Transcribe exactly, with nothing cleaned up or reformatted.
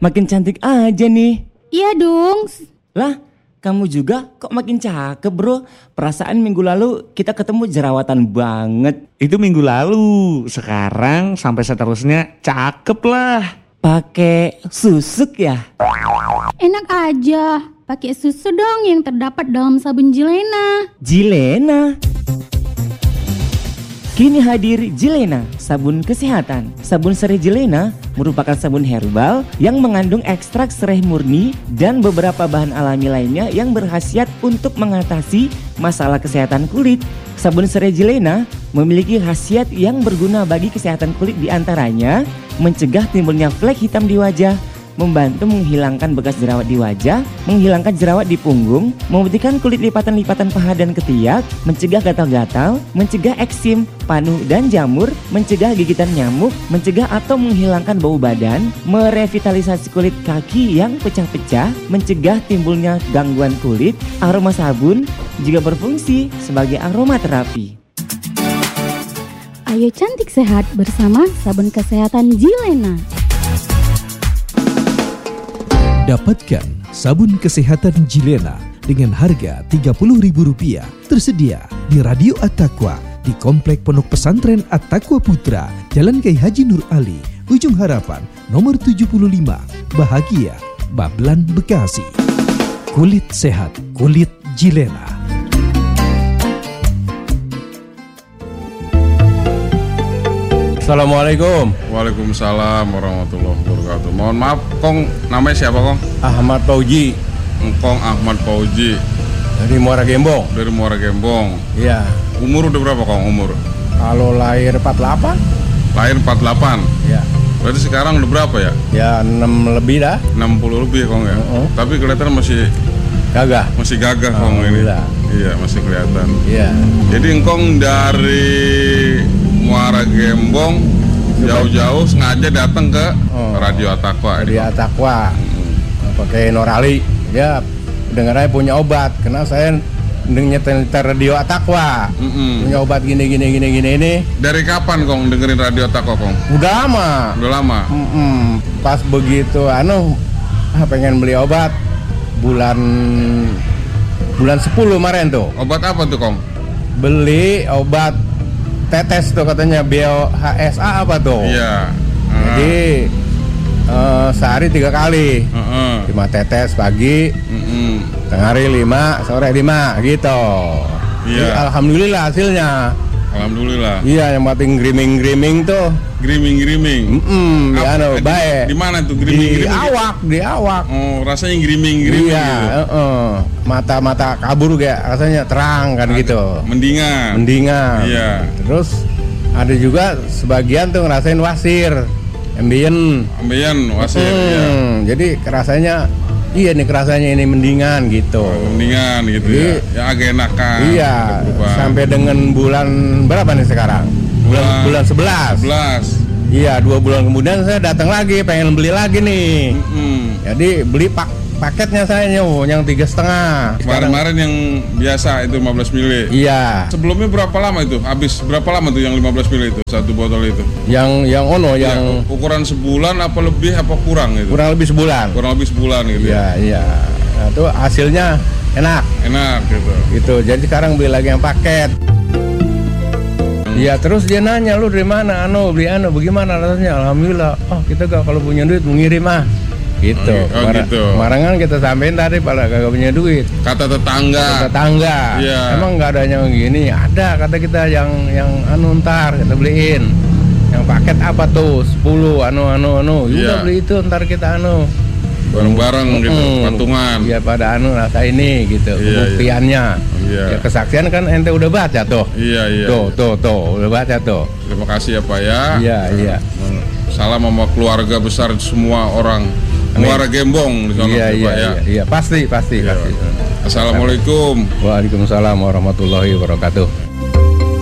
makin cantik aja nih. Iya dong. Lah, kamu juga kok makin cakep bro. Perasaan minggu lalu kita ketemu jerawatan banget. Itu minggu lalu. Sekarang sampai seterusnya cakep lah. Pakai susuk ya? Enak aja. Pakai susu dong yang terdapat dalam sabun Jilena. Jilena? Kini hadir Jilena, sabun kesehatan. Sabun serai Jilena merupakan sabun herbal yang mengandung ekstrak serai murni dan beberapa bahan alami lainnya yang berkhasiat untuk mengatasi masalah kesehatan kulit. Sabun serai Jilena memiliki khasiat yang berguna bagi kesehatan kulit, diantaranya mencegah timbulnya flek hitam di wajah, membantu menghilangkan bekas jerawat di wajah, menghilangkan jerawat di punggung, memutihkan kulit lipatan-lipatan paha dan ketiak, mencegah gatal-gatal, mencegah eksim, panu dan jamur, mencegah gigitan nyamuk, mencegah atau menghilangkan bau badan, merevitalisasi kulit kaki yang pecah-pecah, mencegah timbulnya gangguan kulit. Aroma sabun juga berfungsi sebagai aromaterapi. Ayo cantik sehat bersama sabun kesehatan Jilena. Dapatkan sabun kesehatan Jilena dengan harga tiga puluh ribu rupiah. Tersedia di Radio At-Taqwa di Komplek Pondok Pesantren At-Taqwa Putra, Jalan Kiai Haji Nur Ali, Ujung Harapan, nomor tujuh puluh lima, Bahagia, Bablan, Bekasi. Kulit sehat, kulit Jilena. Assalamualaikum. Waalaikumsalam warahmatullahi wabarakatuh. Mohon maaf, Kong, namanya siapa, Kong? Ahmad Fauji. Kong Ahmad Fauji. Dari Muara Gembong. Dari Muara Gembong. Iya. Umur udah berapa, Kong, umur? Kalau lahir empat puluh delapan. Lahir empat puluh delapan? Iya. Berarti sekarang udah berapa ya? Ya enam lebih dah. enam puluh lebih, Kong ya? Uh-uh. Tapi kelihatan masih gagah. Masih gagah, Kong, ini. Iya, masih kelihatan. Iya. Jadi Kong dari Muara Gembong jauh-jauh sengaja datang ke oh, Radio At-Taqwa. Radio At-Taqwa. Hmm. Pakai Norali. Ya, dengar aja punya obat. Karena saya dengerin Radio At-Taqwa. Mm-mm. Punya obat gini gini gini gini ini. Dari kapan Kong dengerin Radio At-Taqwa, Kong? Udah lama. Udah lama. Mm-mm. Pas begitu anu ah, pengen beli obat bulan bulan sepuluh kemarin tuh. Obat apa tuh, Kong? Beli obat tetes tuh katanya Bio H S A apa tuh? Iya. Uh. Jadi uh, sehari tiga kali, uh-uh. lima tetes pagi, uh-uh. tengah hari lima, sore lima gitu. Iya. Jadi, alhamdulillah hasilnya. Alhamdulillah. Iya, yang penting griming-griming tuh. Griming-griming. Mm, ya anu, baik. Di mana tuh griming-griming? Di awak, di awak. Oh, rasanya griming-griming iya, gitu. Uh, mata-mata kabur kayak rasanya terang kan. Ada, gitu. Mendingan. Mendingan. Iya. Terus ada juga sebagian tuh ngerasain wasir, ambien. Ambien, wasir. Hmm, iya. Jadi rasanya iya nih, kerasanya ini mendingan gitu. Oh, mendingan gitu. Jadi, ya. Ya agak enakan. Iya. Sampai dengan bulan berapa nih sekarang? Bulan bulan sebelas. sebelas. Iya, dua bulan kemudian saya datang lagi, pengen beli lagi nih. Mm-hmm. Jadi beli pak paketnya saya nyow, yang tiga setengah. Kemarin-kemarin yang biasa itu lima belas mili. Iya. Sebelumnya berapa lama itu? Habis berapa lama tuh yang lima belas mili itu satu botol itu? Yang yang ono yang ya, ukuran sebulan apa lebih apa kurang itu? Kurang lebih sebulan. Kurang lebih sebulan gitu. Iya, ya? Iya. Nah, itu hasilnya enak. Enak gitu. Gitu. Jadi sekarang beli lagi yang paket. Iya, terus dia nanya, lu dari mana? Anu, beli anu, bagaimana rasanya? Alhamdulillah. Oh, kita gak kalau punya duit mengirim ah. Gitu. Oh, oh, gitu. Kemarin kan kita sampein tadi pada kagak punya duit. Kata tetangga. Kata tetangga. Iya. Emang nggak ada yang gini? Ada, kata kita yang yang anu ntar kita beliin. Yang paket apa tuh? sepuluh anu anu anu. Udah beli itu ntar kita anu. Bareng-bareng hmm, gitu, patungan. Iya, pada anu rasa ini gitu. Iya, Pembuktiannya. Iya. Ya, kesaksian kan ente udah baca tuh. Iya, iya. Tuh, tuh, tuh, udah baca tuh. Terima kasih ya Pak ya. Iya, iya. Salam sama keluarga besar semua orang Muara Gembong di sana, iya, Pak iya, ya. Iya, iya, pasti, pasti, iya. pasti. Assalamualaikum. Waalaikumsalam warahmatullahi wabarakatuh.